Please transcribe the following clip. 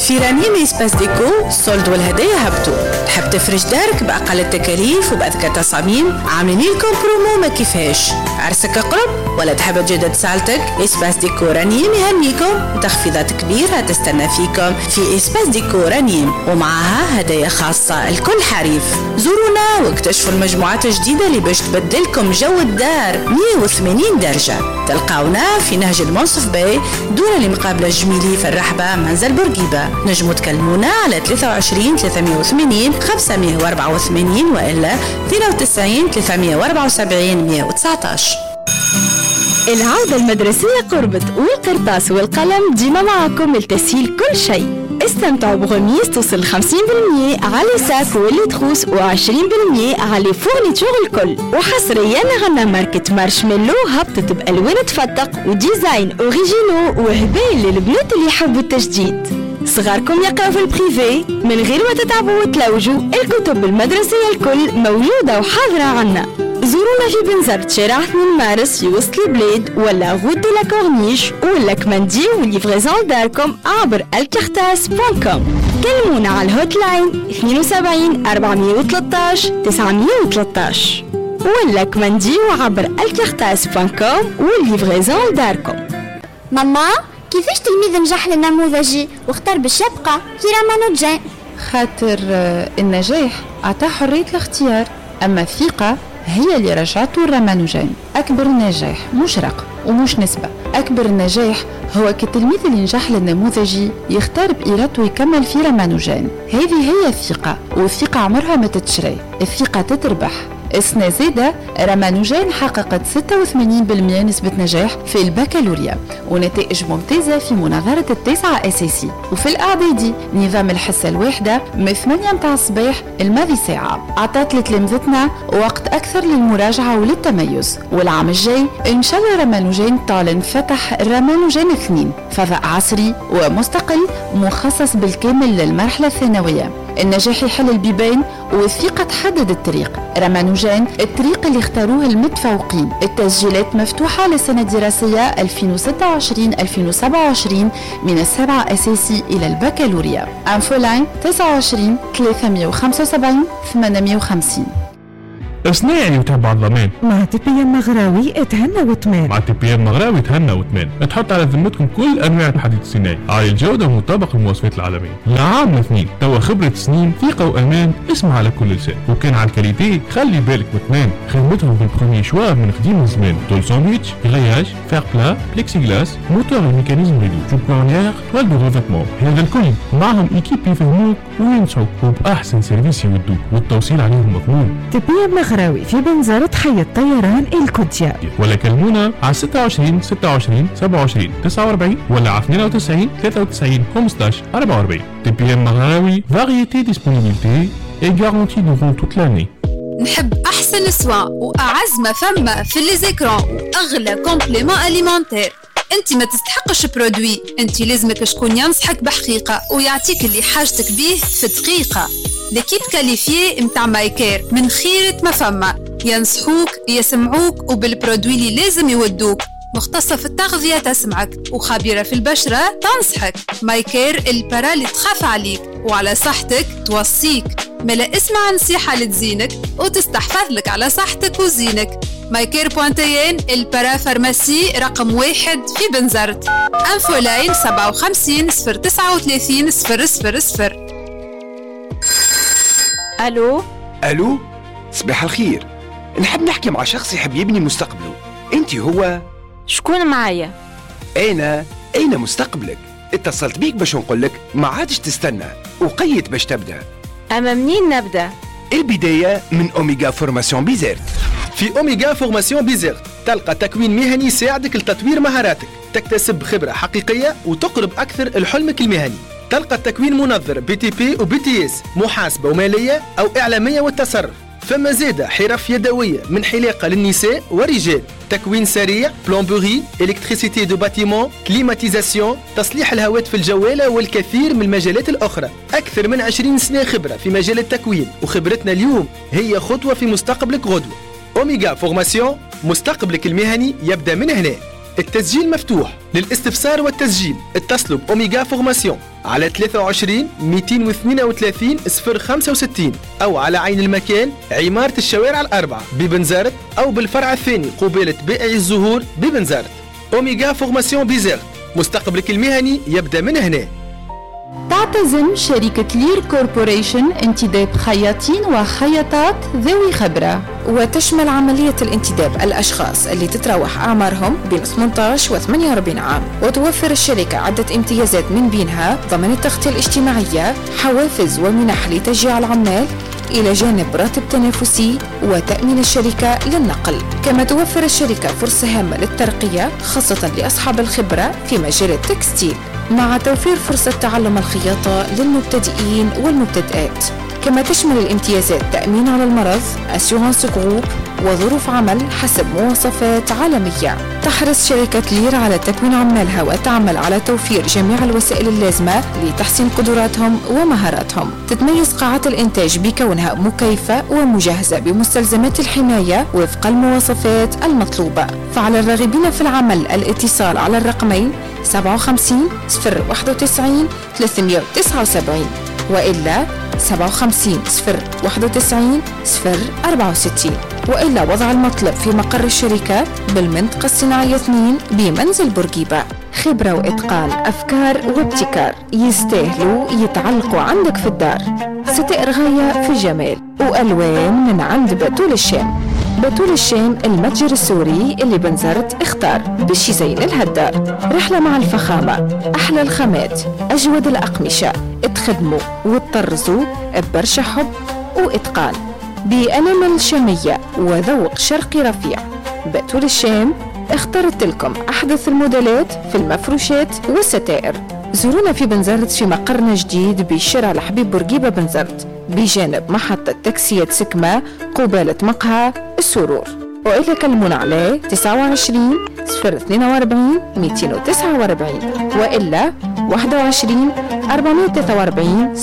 في رنيم إسباس ديكو الصولد والهدايا هبطوا. تحب تفرش دارك بأقل التكاليف وبأذكى تصاميم؟ عاملين لكم برومو ما كيفاش. عرسك قرب ولا تحب تجدد سالتك؟ إسباس ديكو رنيم يهنيكم وتخفيضات كبيرة تستنى فيكم في إسباس ديكو رنيم، ومعها هدايا خاصة الكل حريف. زورونا واكتشفوا المجموعات الجديدة اللي باش تبدلكم جو الدار 180 درجة. تلقاونا في نهج المنصف باي دور اللي مقابلة الجميلي في الرحبة منزل بورقيبة. نجموا تكلمونا على 23 380 584 وإلا 92 374 119. العودة المدرسية قربت، والقرطاس والقلم ديما معكم لتسهيل كل شيء. استمتعوا بغميس توصل 50% على ساك واللي تخوص و20% على فورنيتور الكل. وحصريا غنى ماركة مارشميلو هبطت بألوان تفتق وديزاين اوريجينو وهدايا للبنات اللي يحبوا التجديد. صغاركم يقراوا في البريفي من غير ما تتعبوا وتلوجوا، الكتب المدرسية الكل موجودة وحاضرة عنا. زورونا في بنزرت شارع 2 مارس في وسط البلاد ولا غود دو لا كورنيش، ولا كمانديو وليفريزون داركم عبر الكارتاس.com. كلمونا على الهوت لاين 72 413 913 ولا كمانديو عبر الكارتاس.com وليفريزون داركم. ماما كيفاش تلميذ نجح للنموذجي واختار باش يبقى في رامانوجان؟ خاطر النجاح عطاه حرية الاختيار، أما الثقة هي اللي رجعته الرامانوجان. أكبر نجاح مش رقم ومش نسبة، أكبر النجاح هو كالتلميذ اللي نجح للنموذجي يختار بإرادته ويكمل في رامانوجان. هذه هي الثقة، والثقة عمرها ما تتشري، الثقة تتربح. السنة زادة رامانوجان حققت 86% نسبة نجاح في البكالوريا ونتائج ممتازة في مناظرة التاسعة أساسي. وفي الإعدادي نظام الحصة الواحدة من 8 متاع الصباح الماضي ساعة عطات لتلامذتنا وقت أكثر للمراجعة وللتميز. والعام الجاي إن شاء الله رامانوجان تعلن فتح رامانوجان 2 فضاء عصري ومستقل مخصص بالكامل للمرحلة الثانوية. النجاح يحل البيبان والثقة تحدد الطريق. رامانوجان الطريق اللي اختاروه المتفوقين. التسجيلات مفتوحة للسنة الدراسية 2026-2027 من السابعة أساسي إلى البكالوريا. أنفولاين 29 375 850. اسنا يعني وتابع الضمان مع تبيان مغراوي اتهنى وتمان. مع تبيان مغراوي اتهنى وتمان. تحط على ذمتكم كل انواع الحديد الصناعي عالي الجوده ومطابق للمواصفات العالميه. لعام اثنين توا خبره سنين ثقه وامان. اسمع على كل لسان. وكان على الكاليتي خلي بالك وتمان. خدمتهم بالبروميي شوا من قديم الزمان. طول ساندويتش غرياج فير بلا بليكسي غلاس موتور الميكانيزم ريدو جوب كورنيير توال دو ريفيتمون. هذا الكل معهم ايكيب يفهموك وينصحوك وباحسن سيرفيس يودوك والتوصيل عليهم مضمون. تبيان مغراوي في بنزرة حي الطيران الكوتيا. ولا كلمونا على 26 26 27 49 ولا على 92 93 15 44. TPM مغراوي فاريتي ديسبونيبيليتي اي غارونتي دورون توت لاني. نحب احسن سوا واعز ما فما في لي زيكرون واغلى كومبليمون اليمونتير. انت ما تستحقش برودوي، انت لازمك شكون ينصحك بحقيقه ويعطيك اللي حاجتك بيه في دقيقه. ليكيب كاليفيي متاع مايكير من خيرة ما فما، ينصحوك يسمعوك وبالبرودوي اللي لازم يودوك. مختصة في التغذية تسمعك وخبيرة في البشرة تنصحك. مايكير البرا اللي تخاف عليك وعلى صحتك توصيك. ملا اسمع نصيحة لتزينك وتستحفظ لك على صحتك وزينك. مايكير بوانتيين البرا فارماسي رقم 1 في بنزرت. انفولاين 57 039 000. الو صباح الخير. نحب نحكي مع شخص يحب يبني مستقبله. انت هو شكون معايا؟ اين مستقبلك؟ اتصلت بيك باش نقولك ما عادش تستنى وقيت باش تبدا. اما منين نبدا؟ البدايه من اوميغا فورماسيون بيزيرت. في اوميغا فورماسيون بيزيرت تلقى تكوين مهني يساعدك لتطوير مهاراتك، تكتسب خبره حقيقيه وتقرب اكثر لحلمك المهني. تلقى التكوين منظر BTP و BTS، محاسبة ومالية أو إعلامية والتصرف. فما زادة حرف يدوية من حلاقة للنساء ورجال، تكوين سريع، بلومبوري، إلكتريسيتي دو باتيمون، كليماتيزاسيون، تصليح الهواتف الجوالة والكثير من المجالات الأخرى. أكثر من 20 سنة خبرة في مجال التكوين، وخبرتنا اليوم هي خطوة في مستقبلك غدوة. أوميغا فورماسيون، مستقبلك المهني يبدأ من هنا. التسجيل مفتوح. للاستفسار والتسجيل اتصلوا بأوميغا فورماسيون على 23 232 065 أو على عين المكان عمارة الشوارع الأربعة ببنزرت، أو بالفرع الثاني قبالة بائع الزهور ببنزرت. أوميغا فورماسيون بيزرت، مستقبلك المهني يبدأ من هنا. تعتزم شركة لير كوربوريشن انتداب خياطين وخياطات ذوي خبرة، وتشمل عملية الانتداب الأشخاص اللي تتراوح أعمارهم بين 18 و 48 عام. وتوفر الشركة عدة امتيازات من بينها ضمن التغطية الاجتماعية، حوافز ومنح لتشجيع العمال، إلى جانب راتب تنافسي وتأمين الشركة للنقل. كما توفر الشركة فرصة هامة للترقية خاصة لأصحاب الخبرة في مجال التكستيل، مع توفير فرصة تعلم الخياطة للمبتدئين والمبتدئات. كما تشمل الامتيازات تأمين على المرض، أسيورانس جروب، وظروف عمل حسب مواصفات عالمية. تحرص شركة لير على تكوين عمالها وتعمل على توفير جميع الوسائل اللازمة لتحسين قدراتهم ومهاراتهم. تتميز قاعات الإنتاج بكونها مكيفة ومجهزة بمستلزمات الحماية وفق المواصفات المطلوبة. فعلى الراغبين في العمل الاتصال على الرقمين 57 091 379 وإلا 57 091 064، وإلا وضع المطلب في مقر الشركة بالمنطقة الصناعية 2 بمنزل بورقيبة. خبرة وإتقان، أفكار وابتكار يستاهلوا يتعلقوا عندك في الدار. ستائر غاية في الجمال وألوان من عند بتول الشام. بتول الشام المتجر السوري اللي بنزرت اختار باش يزين الهدار. رحلة مع الفخامة، أحلى الخامات، أجود الأقمشة، اتخدموا وتطرزوا ببرشا حب وإتقان بأنامل شامية وذوق شرقي رفيع. بتول الشام اخترت لكم أحدث الموديلات في المفروشات والستائر. زورونا في بنزرت في مقرنا جديد بشارع الحبيب بورقيبة بنزرت بجانب محطة تاكسيات سكمة قبالة مقهى السرور. وإلا كلمونا عليه 29 042 249 وإلا 21 443